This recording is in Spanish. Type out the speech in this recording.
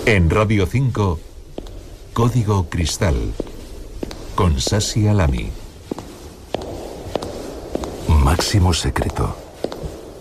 En Radio 5, Código Cristal, con Sasi Alami. Máximo secreto.